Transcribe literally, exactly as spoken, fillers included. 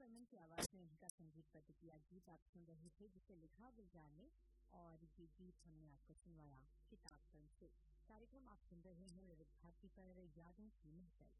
बर्मन की आवाज में इनका संगीत प्रतिक्रिया गीत आप सुन रहे थे, जिसे लिखा गुलजार ने, और ये गीत हमने आपको सुनवाया किताब फिल्म से। कार्यक्रम आप सुन रहे हैं विविध भारती पर, यादों की महफिल।